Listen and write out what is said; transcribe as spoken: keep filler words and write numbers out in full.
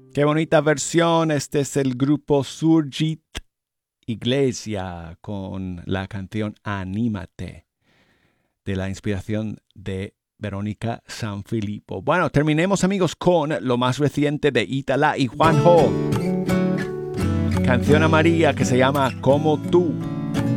Qué bonita versión. Este es el grupo Surgit Iglesia con la canción Anímate, de la inspiración de Verónica Sanfilippo. Bueno, terminemos, amigos, con lo más reciente de Italá y Juanjo. Canción a María que se llama Como tú.